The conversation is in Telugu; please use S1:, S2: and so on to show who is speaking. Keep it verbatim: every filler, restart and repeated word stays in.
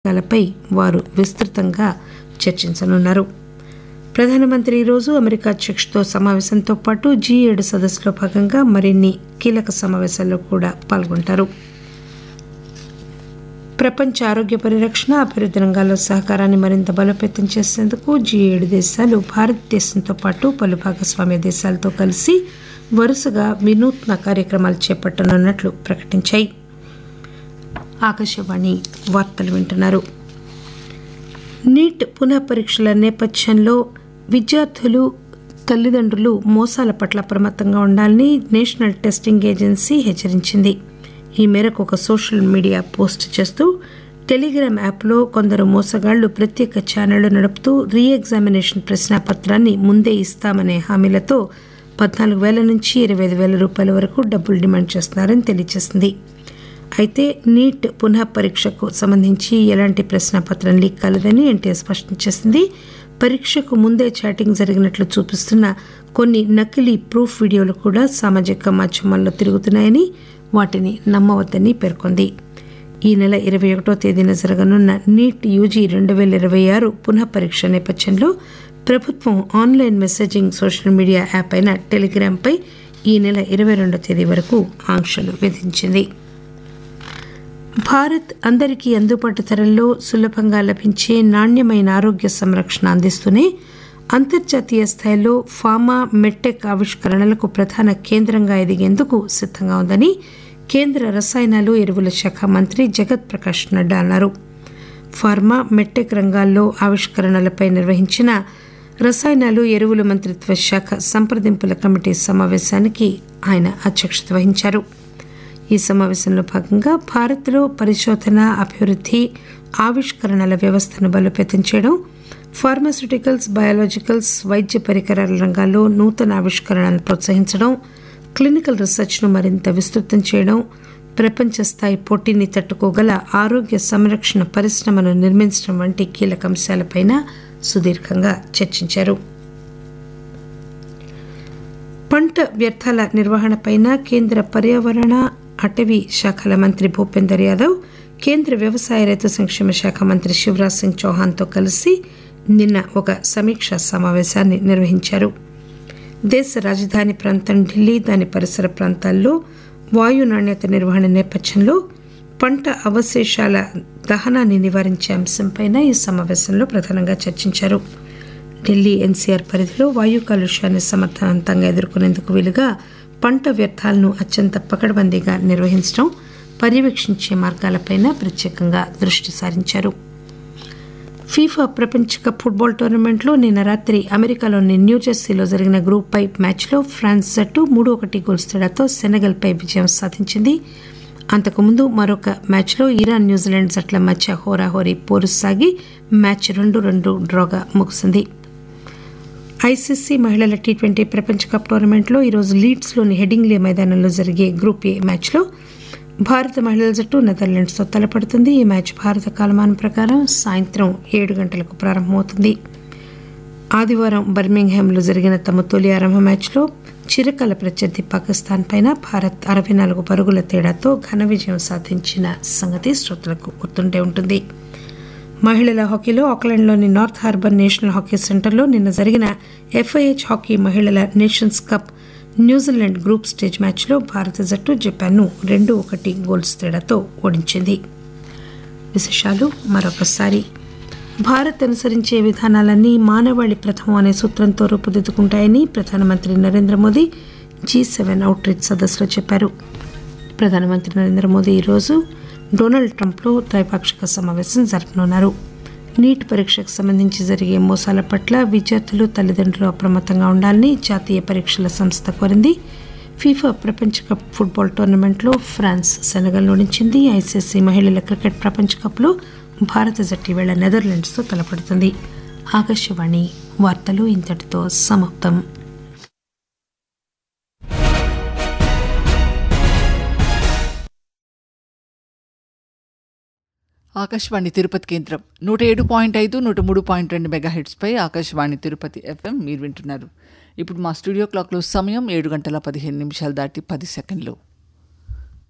S1: లపై వారు విస్తృతంగా చర్చించనున్నారు. ప్రధానమంత్రి ఈరోజు అమెరికా అధ్యక్షుడితో సమావేశంతో పాటు జీ ఏడు సదస్సులో భాగంగా మరిన్ని కీలక సమావేశాల్లో కూడా పాల్గొంటారు. ప్రపంచ ఆరోగ్య పరిరక్షణ, అభివృద్ధి రంగాల్లో సహకారాన్ని మరింత బలోపేతం చేసేందుకు జీ ఏడు దేశాలు భారతదేశంతో పాటు పలు భాగస్వామ్య దేశాలతో కలిసి వరుసగా వినూత్న కార్యక్రమాలు చేపట్టనున్నట్లు ప్రకటించాయి. ఆకాశవాణి వార్తలు వింటున్నారు. నీట్ పునః పరీక్షల నేపథ్యంలో విద్యార్థులు, తల్లిదండ్రులు మోసాల పట్ల అప్రమత్తంగా ఉండాలని నేషనల్ టెస్టింగ్ ఏజెన్సీ హెచ్చరించింది. ఈ మేరకు ఒక సోషల్ మీడియా పోస్ట్ చేస్తూ టెలిగ్రామ్ యాప్లో కొందరు మోసగాళ్లు ప్రత్యేక ఛానళ్లు నడుపుతూ రీ ఎగ్జామినేషన్ ప్రశ్నాపత్రాన్ని ముందే ఇస్తామనే హామీలతో పద్నాలుగు వేల నుంచి ఇరవై ఐదు వేల రూపాయల వరకు డబ్బులు డిమాండ్ చేస్తున్నారని తెలియజేసింది. అయితే నీట్ పునః పరీక్షకు సంబంధించి ఎలాంటి ప్రశ్నాపత్రం లీక్ కాలేదని ఎన్టీఏ స్పష్టం చేసింది. పరీక్షకు ముందే చాటింగ్ జరిగినట్లు చూపిస్తున్న కొన్ని నకిలీ ప్రూఫ్ వీడియోలు కూడా సామాజిక మాధ్యమాల్లో తిరుగుతున్నాయని, వాటిని నమ్మవద్దని పేర్కొంది. ఈ నెల ఇరవై ఒకటో తేదీన జరగనున్న నీట్ యూజీ రెండు వేల ఇరవై ఆరు పునః పరీక్ష నేపథ్యంలో ప్రభుత్వం online messaging social media app అయిన టెలిగ్రామ్పై ఈ నెల ఇరవై రెండో తేదీ వరకు ఆంక్షలు విధించింది. భారత్ అందరికీ అందుబాటు ధరల్లో సులభంగా లభించే నాణ్యమైన ఆరోగ్య సంరక్షణ అందిస్తూనే అంతర్జాతీయ స్థాయిలో ఫార్మా, మెడ్టెక్ ఆవిష్కరణలకు ప్రధాన కేంద్రంగా ఎదిగేందుకు సిద్ధంగా ఉందని కేంద్ర రసాయనాలు, ఎరువుల శాఖ మంత్రి జగత్ ప్రకాష్ నడ్డా అన్నారు. ఫార్మా, మెడ్టెక్ రంగాల్లో ఆవిష్కరణలపై నిర్వహించిన రసాయనాలు, ఎరువుల మంత్రిత్వ శాఖ సంప్రదింపుల కమిటీ సమావేశానికి ఆయన అధ్యక్షత వహించారు. ఈ సమావేశంలో భాగంగా భారత్లో పరిశోధన, అభివృద్ధి, ఆవిష్కరణల వ్యవస్థను బలోపేతం చేయడం, ఫార్మాస్యూటికల్స్, బయాలజికల్స్, వైద్య పరికరాల రంగాల్లో నూతన ఆవిష్కరణలను ప్రోత్సహించడం, క్లినికల్ రీసెర్చ్ను మరింత విస్తృతం చేయడం, ప్రపంచ స్థాయి పోటీని తట్టుకోగల ఆరోగ్య సంరక్షణ పరిశ్రమను నిర్మించడం వంటి కీలక అంశాలపై సుదీర్ఘంగా చర్చించారు. పంట వ్యర్థాల నిర్వహణపై కేంద్ర పర్యావరణ, అటవీ శాఖల మంత్రి భూపేందర్ యాదవ్, కేంద్ర వ్యవసాయ రైతు సంక్షేమ శాఖ మంత్రి శివరాజ్ సింగ్ చౌహాన్తో కలిసి నిన్న ఒక సమీక్షా సమావేశాన్ని నిర్వహించారు. దేశ రాజధాని ప్రాంతం ఢిల్లీ, దాని పరిసర ప్రాంతాల్లో వాయు నాణ్యత నిర్వహణ నేపథ్యంలో పంట అవశేషాల దహనాన్ని నివారించే అంశంపై ఈ సమావేశంలో ప్రధానంగా చర్చించారు. ఢిల్లీ ఎన్సీఆర్ పరిధిలో వాయు కాలుష్యాన్ని సమర్థవంతంగా ఎదుర్కొనేందుకు వీలుగా పంట వ్యర్థాలను అత్యంత పకడ్బందీగా నిర్వహించడం, పర్యవేక్షించే మార్గాలపై ప్రత్యేకంగా దృష్టి సారించారు. ఫీఫా ప్రపంచ కప్ ఫుట్బాల్ టోర్నమెంట్లో నిన్న రాత్రి అమెరికాలోని న్యూజెర్సీలో జరిగిన గ్రూప్ పై మ్యాచ్లో ఫ్రాన్స్ జట్టు మూడు ఒకటి గోల్స్ తేడాతో సెనెగల్పై విజయం సాధించింది. అంతకుముందు మరొక మ్యాచ్లో ఇరాన్, న్యూజిలాండ్ జట్ల మధ్య హోరాహోరీ పోరు సాగి మ్యాచ్ రెండు రెండు డ్రాగా ముగిసింది. ఐసీసీ మహిళల టీ ట్వంటీ ప్రపంచ కప్ టోర్నమెంట్లో ఈరోజు లీడ్స్లోని హెడింగ్లే మైదానంలో జరిగే గ్రూప్ ఏ మ్యాచ్లో భారత మహిళల జట్టు నెదర్లాండ్స్తో తలపడుతుంది. ఈ మ్యాచ్ భారత కాలమానం ప్రకారం సాయంత్రం ఏడు గంటలకు ప్రారంభమవుతుంది. ఆదివారం బర్మింగ్హామ్లో జరిగిన తమ తొలి ఆరంభ మ్యాచ్లో చిరకాల ప్రత్యర్థి పాకిస్తాన్ పైన భారత్ అరవై నాలుగు పరుగుల తేడాతో ఘన విజయం సాధించిన సంగతి శ్రోతలకు గుర్తుండే ఉంటుంది. మహిళల హాకీలో ఆక్లాండ్లోని నార్త్ హార్బర్ నేషనల్ హాకీ సెంటర్లో నిన్న జరిగిన ఎఫ్ఐహెచ్ హాకీ మహిళల nations cup New Zealand group stage మ్యాచ్లో భారత జట్టు జపాన్ను రెండు ఒకటి గోల్స్ తేడాతో ఓడించింది. విశేషాలు మరొకసారి. భారత్ అనుసరించే విధానాలన్నీ మానవాళి ప్రథమం అనే సూత్రంతో రూపుదిద్దుకుంటాయని ప్రధానమంత్రి Narendra Modi G seven out reach సదస్సులో చెప్పారు. ప్రధానమంత్రి నరేంద్ర మోదీ ఈరోజు డొనాల్డ్ ట్రంప్లో ద్వైపాక్షిక సమావేశం జరపనున్నారు. నీట్ పరీక్షకు సంబంధించి జరిగే మోసాల పట్ల విద్యార్థులు, తల్లిదండ్రులు అప్రమత్తంగా ఉండాలని జాతీయ పరీక్షల సంస్థ కోరింది. ఫీఫా ప్రపంచ కప్ ఫుట్బాల్ టోర్నమెంట్లో ఫ్రాన్స్ సెనెగల్ ఓడించింది. ఐసీసీ మహిళల క్రికెట్ ప్రపంచ కప్లో భారత జట్టు ఈవేళ నెదర్లాండ్స్తో తలపడుతుంది. ఆకాశవాణి వార్తలు ఇంతటితో సమాప్తం.
S2: ఆకాశవాణి తిరుపతి కేంద్రం నూట ఏడు పాయింట్ ఐదు నూట మూడు పాయింట్ రెండు మెగాహెట్స్పై ఆకాశవాణి తిరుపతి ఎఫ్ఎం మీరు వింటున్నారు. ఇప్పుడు మా స్టూడియో క్లాక్లో సమయం ఏడు గంటల పదిహేను నిమిషాలు దాటి పది సెకండ్లు.